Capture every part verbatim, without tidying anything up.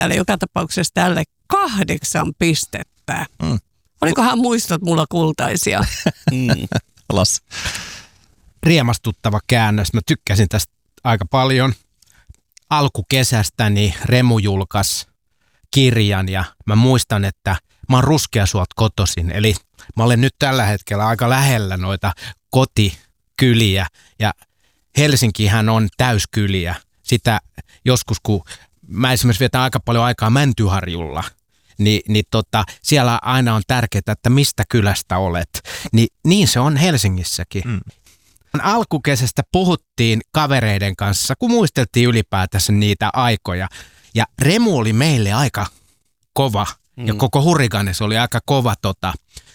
Tälle joka tapauksessa tälle kahdeksan pistettä. Mm. Olikohan muistot mulla kultaisia? mm. Alas. Riemastuttava käännös. Mä tykkäsin tästä aika paljon. Alkukesästäni Remu julkaisi kirjan ja mä muistan, että mä oon Ruskeasuolta kotoisin. Eli mä olen nyt tällä hetkellä aika lähellä noita kotikyliä ja Helsinkihän on täyskyliä. Sitä joskus, kun mä esimerkiksi vietän aika paljon aikaa Mäntyharjulla, niin, niin tota, siellä aina on tärkeää, että mistä kylästä olet. Ni, niin se on Helsingissäkin. Mm. Alkukesästä puhuttiin kavereiden kanssa, kun muisteltiin ylipäätänsä niitä aikoja. Ja Remu oli meille aika kova mm. ja koko Hurricanes oli aika kova tota,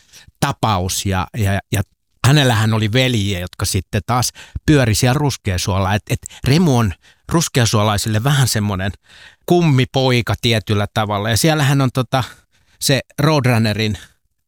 tapaus ja, ja, ja hänellähän oli veljiä, jotka sitten taas pyöri siellä Ruskeasuolla. Et, et Remu on ruskeasuolaisille vähän semmoinen kummipoika tietyllä tavalla. Ja siellähän on tota, se Roadrunnerin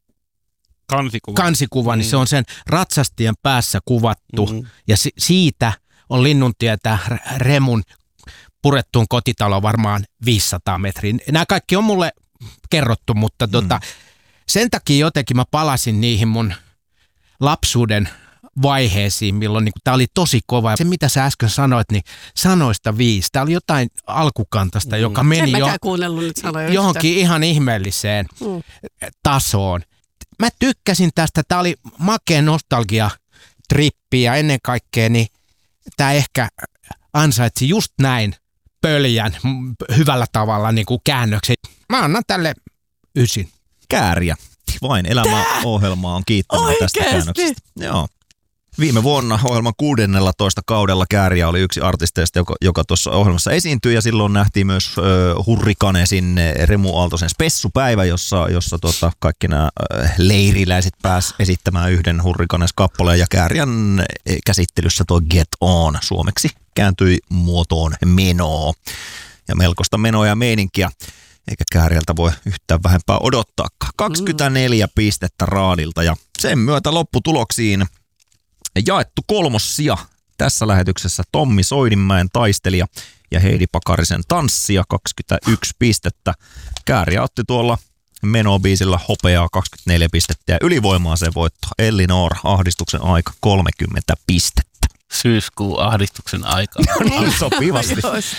kansikuva, kansikuva mm. niin se on sen ratsastijan päässä kuvattu. Mm. Ja si- siitä on Linnuntietä Remun purettuun kotitaloon varmaan viisisataa metriä. Nämä kaikki on mulle kerrottu, mutta mm. tota, sen takia jotenkin mä palasin niihin mun lapsuuden vaiheisiin, milloin niin tämä oli tosi kova. Se, mitä sä äsken sanoit, niin sanoista viisi. Tämä oli jotain alkukantasta, mm. joka meni jo, johonkin ihan ihmeelliseen mm. tasoon. Mä tykkäsin tästä. Tämä oli makea nostalgia-trippi ja ennen kaikkea niin tämä ehkä ansaitsi just näin pöljän hyvällä tavalla niin kuin käännöksen. Mä annan tälle ysin. Kääriä. Vain elämäohjelma on kiittänyt tästä käännöksestä. Joo. Viime vuonna ohjelman kuudennellatoista kaudella Kääriä oli yksi artisteista, joka, joka tuossa ohjelmassa esiintyi, ja silloin nähtiin myös äh, Hurricanesin Remu Aaltosen spessupäivä, jossa, jossa tota, kaikki nämä äh, leiriläiset pääsivät esittämään yhden Hurricanes-kappaleen, ja Kääriän käsittelyssä tuo Get On suomeksi kääntyi muotoon menoo. Ja melkoista menoa ja meininkiä, eikä Kääriältä voi yhtään vähempää odottaa. kaksikymmentäneljä mm. pistettä raadilta, ja sen myötä lopputuloksiin jaettu kolmossia tässä lähetyksessä Tommi Soidinmäen Taistelija ja Heidi Pakarisen Tanssija kaksikymmentäyksi pistettä. Kääriä otti tuolla menobiisillä hopeaa kaksikymmentäneljä pistettä ja ylivoimaaseen voitto Elinor Ahdistuksen aika kolmekymmentä pistettä. Syyskuun ahdistuksen aika. No, sopivasti.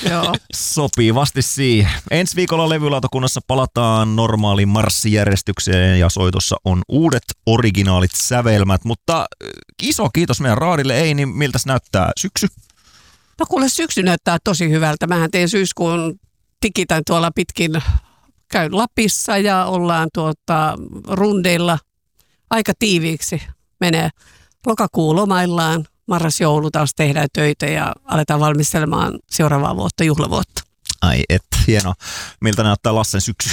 Sopivasti siihen. Ensi viikolla levylautakunnassa palataan normaaliin marssijärjestykseen ja soitossa on uudet originaalit sävelmät, mutta iso kiitos meidän raadille. Ei, niin miltä se näyttää syksy? No kuule, syksy näyttää tosi hyvältä. Mähän teen syyskuun tikitän tuolla pitkin, käyn Lapissa ja ollaan tuota rundeilla aika tiiviiksi. Menee lokakuu lomaillaan. Marras-joulu taas tehdään töitä ja aletaan valmistelemaan seuraavaa vuotta, juhlavuotta. Ai et, hieno. Miltä näyttää Lassen syksy?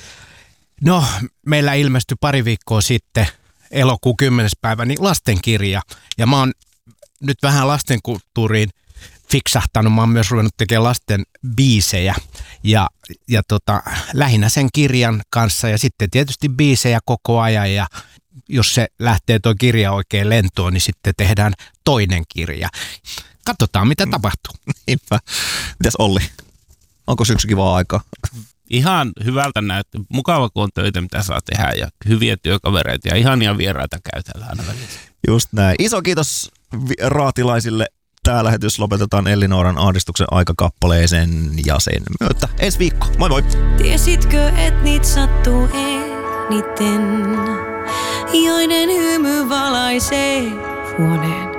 No, meillä ilmestyi pari viikkoa sitten elokuun kymmenes päivä niin lastenkirja. Ja mä oon nyt vähän lastenkulttuuriin fiksahtanut. Mä oon myös ruvennut tekemään lasten biisejä ja, ja tota, lähinnä sen kirjan kanssa ja sitten tietysti biisejä koko ajan ja jos se lähtee tuo kirja oikein lentoon, niin sitten tehdään toinen kirja. Katsotaan, mitä tapahtuu. Niinpä. Mitäs Olli? Onko syksy kivaa aikaa? Ihan hyvältä näyttää. Mukava, kun on töitä, mitä saa tehdä ja hyviä työkavereita ja ihania vieraita käytellä aina välissä. Just näin. Iso kiitos raatilaisille. Tämä lähetys lopetetaan Elinoran Ahdistuksen aikakappaleeseen ja sen myötä ensi viikko. Moi moi! Tiesitkö, et niitä sattuu eniten, joiden hymy valaisee huoneen?